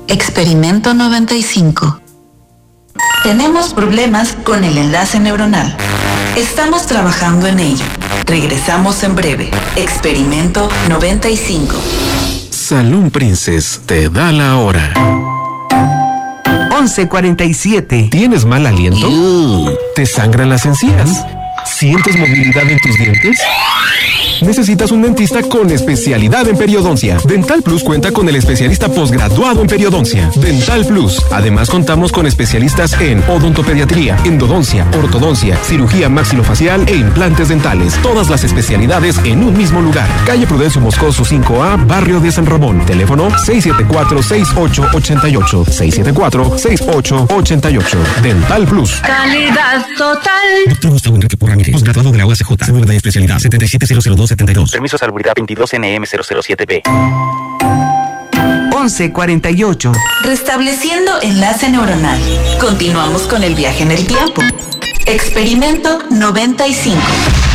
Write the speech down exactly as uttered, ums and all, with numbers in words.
Experimento noventa y cinco. Tenemos problemas con el enlace neuronal. Estamos trabajando en ello. Regresamos en breve. Experimento noventa y cinco. Saloon Princess te da la hora. once cuarenta y siete. ¿Tienes mal aliento? Uh. ¿Te sangran las encías? ¿Sientes movilidad en tus dientes? Necesitas un dentista con especialidad en periodoncia. Dental Plus cuenta con el especialista posgraduado en periodoncia. Dental Plus. Además, contamos con especialistas en odontopediatría, endodoncia, ortodoncia, cirugía maxilofacial e implantes dentales. Todas las especialidades en un mismo lugar. Calle Prudencio Moscoso cinco A, Barrio de San Ramón. Teléfono seis siete cuatro, seis ocho ocho ocho. seis siete cuatro, seis ocho ocho ocho. Dental Plus. Calidad total. Doctor Gustavo Enrique Porra Mírez, posgraduado de la U A C J, seguro de especialidad setenta y siete cero cero dos setenta y dos. Permiso de salubridad veintidós N M cero cero siete B. once cuarenta y ocho. Restableciendo enlace neuronal. Continuamos con el viaje en el tiempo. Experimento noventa y cinco.